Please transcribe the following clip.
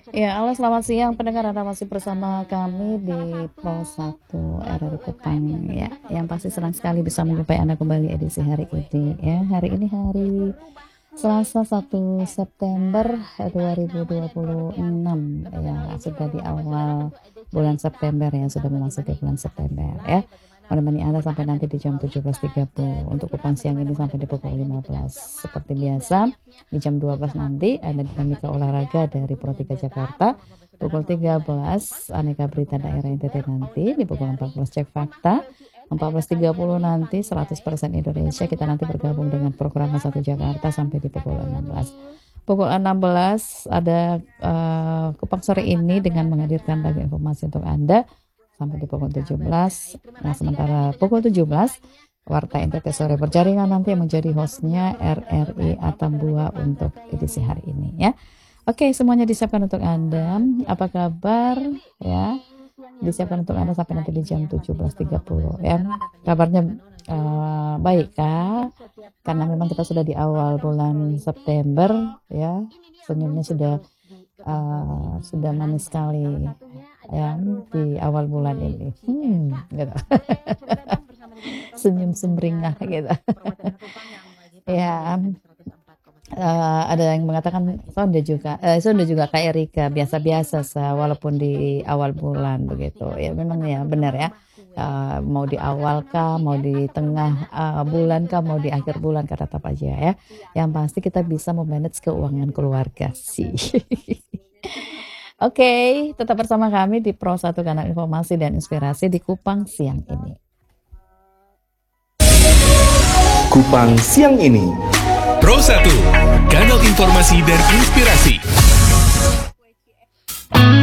Ya, halo selamat siang pendengar, Anda masih bersama kami di Pro 1 RRI Kupang ya. Yang pasti senang sekali bisa menjumpai Anda kembali edisi hari ini ya. Hari ini hari Selasa 1 September 2026 ya, sudah di awal bulan September ya, sudah memasuki bulan September ya. Menemani Anda sampai nanti di jam 17.30 untuk Kupang siang ini sampai di pukul 15. Seperti biasa, di jam 12 nanti ada dinamika olahraga dari Pro 3 Jakarta. Pukul 13 aneka berita daerah NTT nanti, di pukul 14 cek fakta. 14.30 nanti 100% Indonesia, kita nanti bergabung dengan program 1 Jakarta sampai di pukul 16. Pukul 16 ada Kupang sore ini dengan menghadirkan banyak informasi untuk Anda sampai di pukul 17. Nah, sementara pukul 17 Warta NTT Sore Berjaringan nanti yang menjadi hostnya RRI Atambua untuk edisi hari ini ya. Oke, semuanya disiapkan untuk Anda. Apa kabar ya? Disiapkan untuk Anda sampai nanti di jam 17.30 ya. Kabarnya baik kah? Karena memang kita sudah di awal bulan September ya. Senyumnya sudah manis sekali ya di awal bulan ini. Gitu. Senyum sumringah gitu. Ya, ada yang mengatakan Sonda juga kayak Rika biasa-biasa walaupun di awal bulan begitu ya. Memang ya benar ya. Mau di awal kah, mau di tengah bulan kah, mau di akhir bulan kah, tetap aja ya. Yang pasti kita bisa memanage keuangan keluarga sih. Oke, tetap bersama kami di Pro 1 Kanal Informasi dan Inspirasi di Kupang siang ini. Kupang siang ini. Pro 1, kanal informasi dan inspirasi.